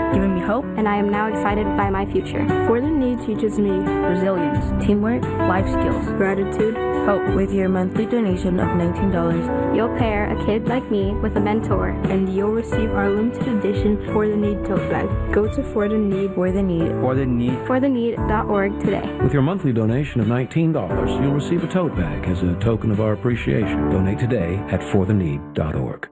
giving me hope, and I am now excited by my future. For the Need teaches me resilience, teamwork, life skills, gratitude, hope. With your monthly donation of $19, you'll pair a kid like me with a mentor, and you'll receive our limited edition For the Need tote bag. Go to For the Need, fortheneed.org today. With your monthly donation of $19, you'll receive a tote bag as a token of our appreciation. Donate today at fortheneed.org.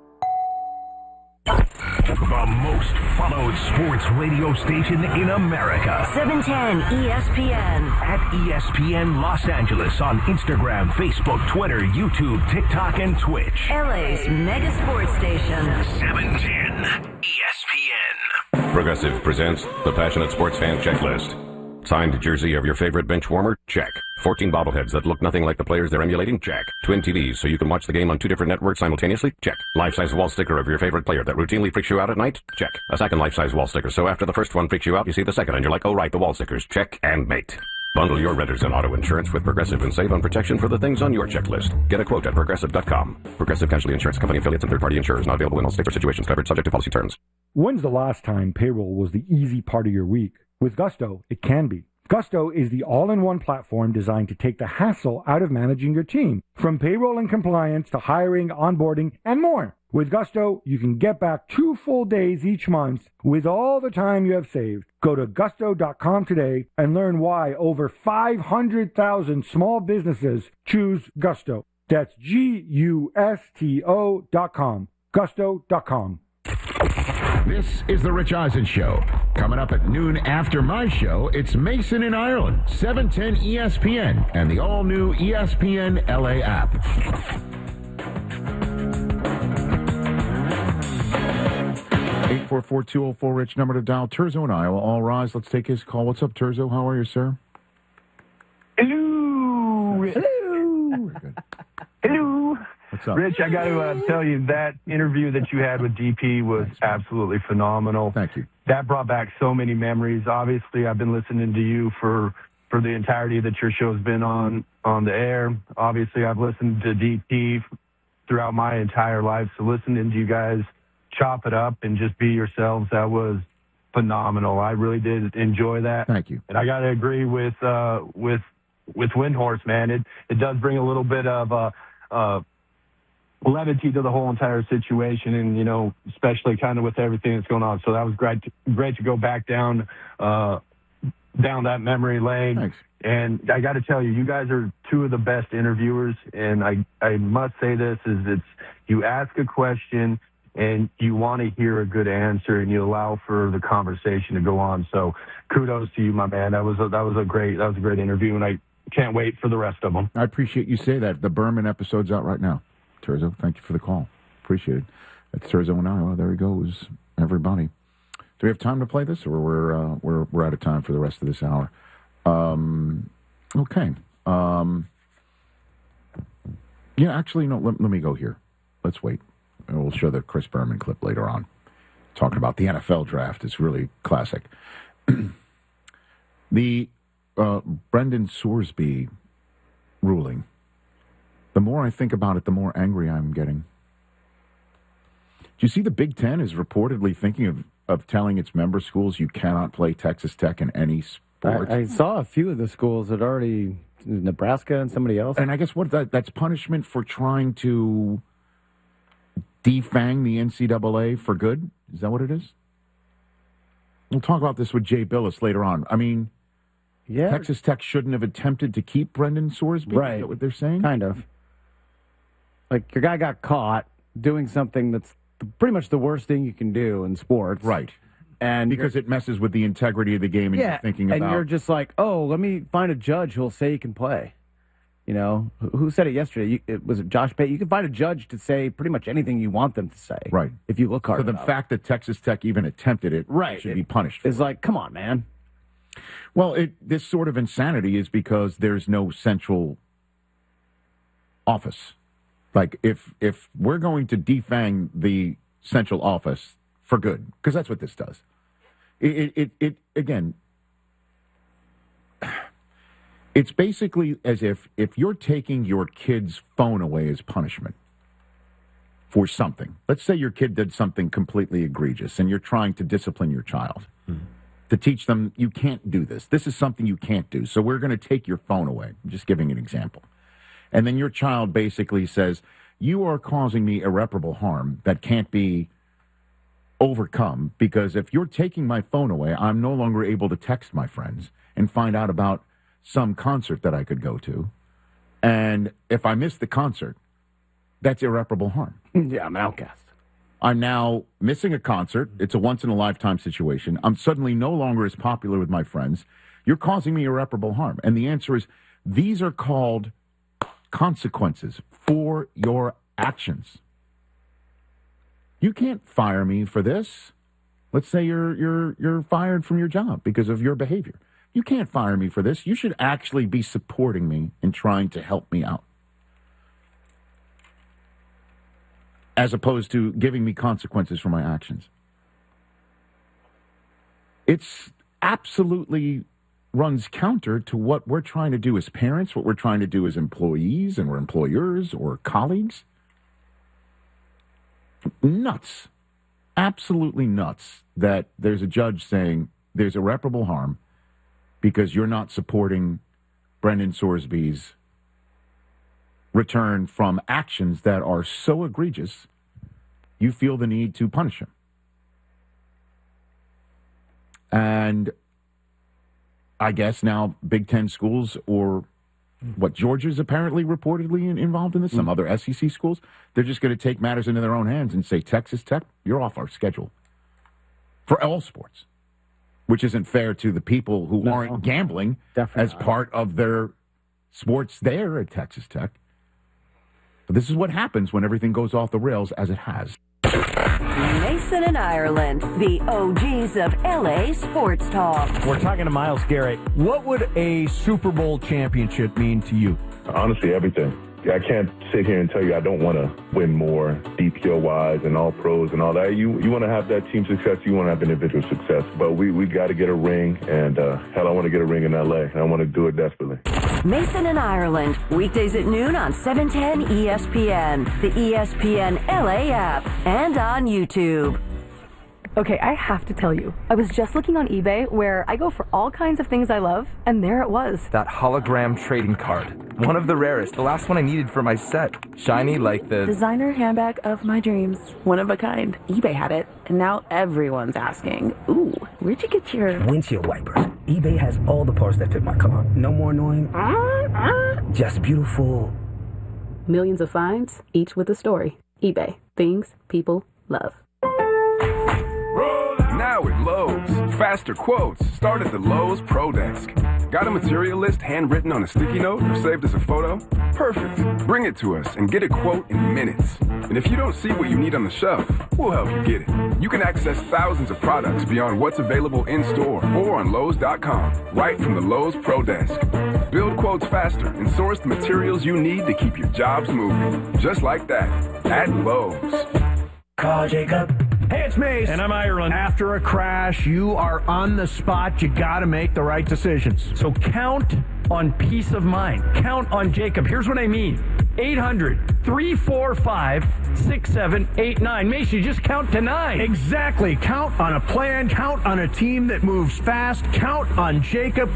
The most followed sports radio station in America. 710 ESPN. At ESPN Los Angeles on Instagram, Facebook, Twitter, YouTube, TikTok, and Twitch. LA's mega sports station. 710 ESPN. Progressive presents the Passionate Sports Fan Checklist. Signed jersey of your favorite bench warmer? Check. 14 bobbleheads that look nothing like the players they're emulating? Check. Twin TVs so you can watch the game on 2 different networks simultaneously? Check. Life-size wall sticker of your favorite player that routinely freaks you out at night? Check. A second life-size wall sticker so after the first one freaks you out, you see the second and you're like, oh right, the wall stickers. Check and mate. Bundle your renters and auto insurance with Progressive and save on protection for the things on your checklist. Get a quote at Progressive.com. Progressive Casualty Insurance Company affiliates and third-party insurers not available in all states or situations covered subject to policy terms. When's the last time payroll was the easy part of your week? With Gusto, it can be. Gusto is the all-in-one platform designed to take the hassle out of managing your team, from payroll and compliance to hiring, onboarding, and more. With Gusto, you can get back 2 full days each month with all the time you have saved. Go to gusto.com today and learn why over 500,000 small businesses choose Gusto. That's Gusto.com. Gusto.com. This is The Rich Eisen Show. Coming up at noon after my show, it's Mason in Ireland, 710 ESPN, and the all-new ESPN LA app. 844-204-RICH, number to dial. Terzo in Iowa, all rise. Let's take his call. What's up, Terzo? How are you, sir? Hello. Hello. Very good. Hello. What's up? Rich, I got to tell you, that interview that you had with DP was absolutely phenomenal. Thank you. That brought back so many memories. Obviously, I've been listening to you for the entirety that your show's been on the air. Obviously, I've listened to DP throughout my entire life. So listening to you guys chop it up and just be yourselves, that was phenomenal. I really did enjoy that. Thank you. And I got to agree with Windhorse, man. It does bring a little bit of levity to the whole entire situation, and especially kind of with everything that's going on. So that was great to go back down that memory lane. Thanks. And I got to tell you, you guys are 2 of the best interviewers. And I must say this is you ask a question and you want to hear a good answer, and you allow for the conversation to go on. So kudos to you, my man. That was a great interview, and I can't wait for the rest of them. I appreciate you say that. The Berman episode's out right now. Terzo, thank you for the call. Appreciate it. That's Terzo in Iowa. There he goes, everybody. Do we have time to play this, or we're out of time for the rest of this hour? Okay. Yeah, actually, no. Let me go here. Let's wait. And we'll show the Chris Berman clip later on. Talking about the NFL draft. It's really classic. The Brendan Sorsby ruling. The more I think about it, the more angry I'm getting. Do you see the Big Ten is reportedly thinking of telling its member schools you cannot play Texas Tech in any sport? I saw a few of the schools that already, Nebraska and somebody else. And I guess that's punishment for trying to defang the NCAA for good? Is that what it is? We'll talk about this with Jay Billis later on. I mean, yeah, Texas Tech shouldn't have attempted to keep Brendan Sorsby? Right. Is that what they're saying? Kind of. Like, your guy got caught doing something that's pretty much the worst thing you can do in sports. Right. And because it messes with the integrity of the game, and you're thinking about... and you're just like, oh, let me find a judge who'll say he can play. Who said it yesterday? Was it Josh Pate? You can find a judge to say pretty much anything you want them to say. Right. If you look hard enough. So the fact that Texas Tech even attempted it should be punished for. It's like, come on, man. Well, this sort of insanity is because there's no central office. Like, if we're going to defang the central office for good, because that's what this does. It again... It's basically as if you're taking your kid's phone away as punishment, for something. Let's say your kid did something completely egregious and you're trying to discipline your child to teach them you can't do this. This is something you can't do. So we're going to take your phone away. I'm just giving an example. And then your child basically says, you are causing me irreparable harm that can't be overcome because if you're taking my phone away, I'm no longer able to text my friends and find out about some concert that I could go to. And if I miss the concert, that's irreparable harm. Yeah, I'm an outcast. I'm now missing a concert. It's a once-in-a-lifetime situation. I'm suddenly no longer as popular with my friends. You're causing me irreparable harm. And the answer is, these are called consequences for your actions. You can't fire me for this. Let's say you're fired from your job because of your behavior. You can't fire me for this. You should actually be supporting me in trying to help me out, as opposed to giving me consequences for my actions. It's absolutely runs counter to what we're trying to do as parents, what we're trying to do as employees and we're employers or colleagues. Nuts. Absolutely nuts that there's a judge saying there's irreparable harm because you're not supporting Brendan Sorsby's return from actions that are so egregious, you feel the need to punish him. And I guess now Big Ten schools, or what Georgia's apparently reportedly involved in this, some other SEC schools, they're just going to take matters into their own hands and say, Texas Tech, you're off our schedule for all sports, which isn't fair to the people who aren't gambling as part of their sports there at Texas Tech. But this is what happens when everything goes off the rails as it has. Mason and Ireland, the OGs of LA sports talk. We're talking to Myles Garrett. What would a Super Bowl championship mean to you? Honestly, everything. I can't sit here and tell you I don't want to win more DPO-wise and all pros and all that. You want to have that team success. You want to have individual success. But we got to get a ring, and hell, I want to get a ring in L.A., and I want to do it desperately. Mason and Ireland, weekdays at noon on 710 ESPN, the ESPN LA app, and on YouTube. Okay, I have to tell you, I was just looking on eBay where I go for all kinds of things I love, and there it was. That hologram trading card. One of the rarest. The last one I needed for my set. Shiny like the... designer handbag of my dreams. One of a kind. eBay had it, and now everyone's asking, ooh, where'd you get your... windshield wipers. eBay has all the parts that fit my car. No more annoying. Just beautiful. Millions of finds, each with a story. eBay. Things people love. Now at Lowe's, faster quotes start at the Lowe's Pro Desk. Got a material list handwritten on a sticky note or saved as a photo? Perfect. Bring it to us and get a quote in minutes. And if you don't see what you need on the shelf, we'll help you get it. You can access thousands of products beyond what's available in store or on Lowe's.com, right from the Lowe's Pro Desk. Build quotes faster and source the materials you need to keep your jobs moving. Just like that, at Lowe's. Call Jacob. Hey, it's Mace. And I'm Ireland. After a crash, you are on the spot. You got to make the right decisions. So count on peace of mind. Count on Jacob. Here's what I mean. 800-345-6789. Mace, you just count to 9. Exactly. Count on a plan. Count on a team that moves fast. Count on Jacob